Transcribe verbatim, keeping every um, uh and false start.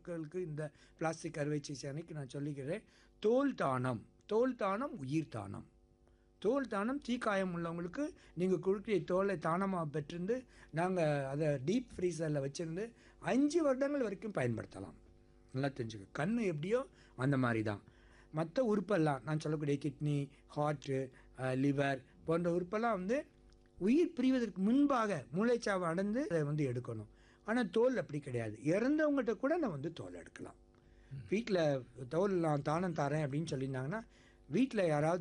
மக்களுக்கு இந்த பிளாஸ்டிக் அறுவை சிகிச்சை அன்னைக்கு நான் சொல்லிக்கிறேன், தோல் தானம் தோல் தானம் உயிர் தானம். தோல் தானம் தீக்காயம் உள்ளவங்களுக்கு நீங்கள் கொடுக்குற தோலை தானமாக பெற்றிருந்து நாங்கள் அதை டீப் ஃப்ரீசரில் வச்சுருந்து அஞ்சு வருடங்கள் வரைக்கும் பயன்படுத்தலாம். நல்லா தெரிஞ்சுக்க, கண் எப்படியோ அந்த மாதிரி தான். மற்ற உறுப்பெல்லாம் நான் சொல்லக்கூடிய கிட்னி, ஹார்ட்டு, லிவர் போன்ற உறுப்பெல்லாம் வந்து உயிர் பிரிவதற்கு முன்பாக மூளைச்சாவை அடைந்து அதை வந்து எடுக்கணும். ஆனால் தோல் அப்படி கிடையாது. இறந்தவங்ககிட்ட கூட நான் வந்து தோல் எடுக்கலாம். வீட்டில் தோல் நான் தானம் தரேன் அப்படின்னு சொல்லியிருந்தாங்கன்னா வீட்டில் யாராவது